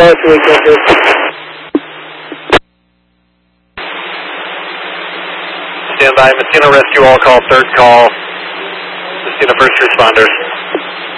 Dallas, weekend. Stand by. Messina Rescue All Call, third call. Messina first responders.